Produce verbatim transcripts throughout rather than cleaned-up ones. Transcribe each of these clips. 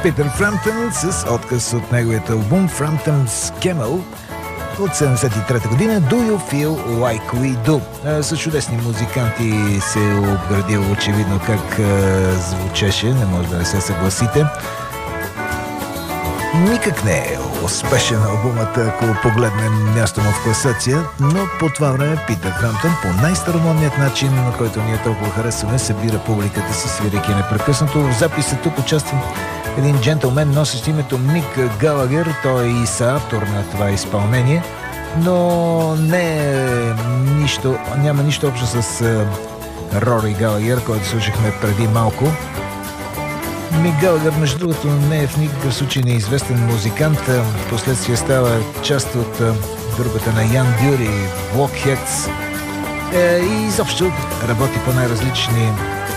Питър Фрамптън с отказ от неговият албум Frampton's Camel от седемдесет и трета година Do You Feel Like We Do. С чудесни музиканти се обградил очевидно как звучеше, не може да не се съгласите. Никак не е успешен албумът, ако погледнем място му в класация, но по това време Питър Фрамптън по най-старомодният начин, на който ние толкова харесваме, събира публиката си, свирайки непрекъснато. В записа тук участва един джентълмен, носещ името Мик Галагер. Той е и съавтор на това изпълнение, но не е нищо, няма нищо общо с Рори Галагер, който слушахме преди малко. Мик Галагер, между другото, не е в никакъв случай неизвестен музикант. Впоследствие става част от групата на Ян Дюри, Blockheads, е, и изобщо работи по най-различни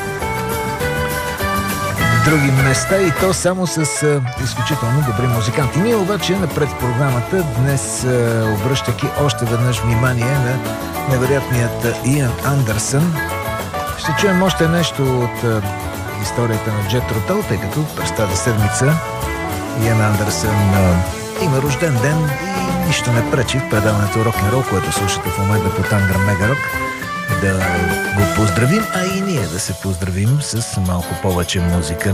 други места, и то само с е, изключително добри музиканти. Ние обаче напред в програмата днес, е, обръщайки още веднъж внимание на невероятният Иан Андерсън, ще чуем още нещо от е, историята на Джетро Тъл, тъй като през тази седмица Иан Андерсън а, има рожден ден и нищо не пречи в предаването Рок-н-рол, което слушате в момента по Тангра Мегарок, да го поздравим, а и ние да се поздравим с малко повече музика.